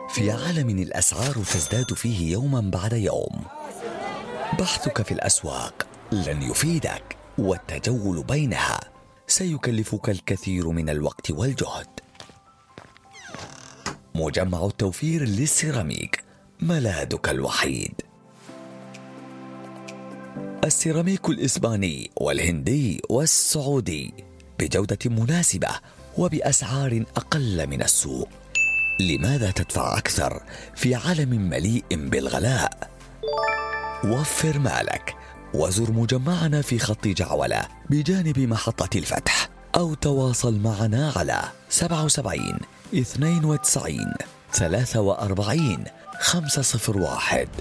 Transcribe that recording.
في عالم الأسعار تزداد فيه يوما بعد يوم، بحثك في الأسواق لن يفيدك، والتجول بينها سيكلفك الكثير من الوقت والجهد. مجمع التوفير للسيراميك ملاذك الوحيد. السيراميك الإسباني والهندي والسعودي بجودة مناسبة وبأسعار أقل من السوق. لماذا تدفع أكثر في عالم مليء بالغلاء؟ وفر مالك وزر مجمعنا في خط جعولة بجانب محطة الفتح، أو تواصل معنا على 77 92 43 501.